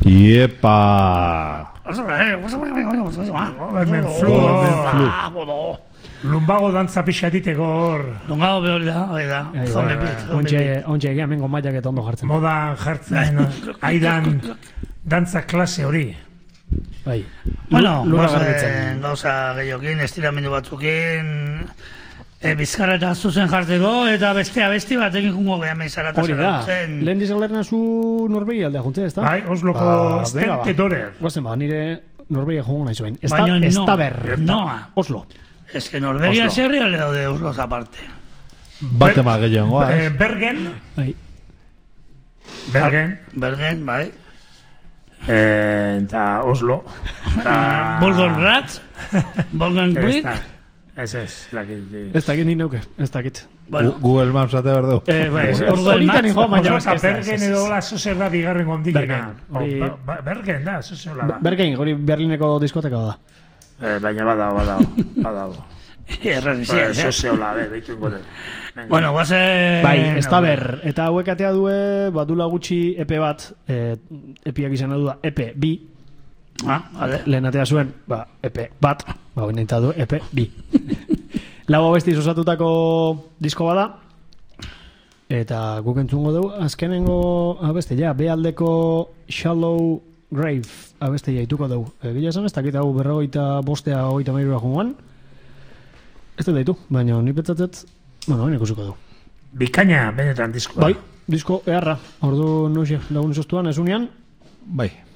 Iepa! Lumbago dantza pixa diteko hor. Lumbago behori da. Ontxe egia mengo maiak eta ondo jartzen. Modan jartzen, aidan dantza klase hori. Bai. Bueno, gauza gehiokin, estiramendu batzukin, bizkarra eta zuzen jarteko, eta bestea besti batekin jungo gehiamen izarata zaratzen. Hori da, lehen dizan lernazu Norbegi aldea juntzea, ez da? Bai, Osloko Stentedore. Guazen nire Norbegi jungo nahi zuen. Baina noa. Oslo. Ez que Norvegia zerri ale daude Osloz aparte. Bate ma gehiago, goaz. Bergen. Bergen, bai. Eta Oslo. Volgon Ratz. Volgon Grid. Ez, ez dakit ni neuke, ez dakit. Google Maps ate berdu. Horitan ingo, baina Bergen edo la sozer da bigarren gondikena. Bergen da, sozer da. Bergen, hori Berlineko diskoteka da. Baina badago. Errazizia, sozeola, behitu ingote. Bueno, guazen... Bai, ez da ber, eta hauek atea due, badula gutxi epe bat, epiak izan du da, epe bi, lehen atea zuen, epe bat, hori nahi du, epe bi. Lau abestiz osatutako disko bada, eta guk entzungo dugu, azkenengo abestia, bealdeko Shallow Grave abestia ituko dugu. Gila esan ez dakit hau 45 mairua jungoan, ez da ditu, baina ni petzatzet, bueno, hain ikusiko dugu. Bikaina benetan diskoa. Bai, disko eharra, ordu nuxe lagun soztuan, ez unian? Bai.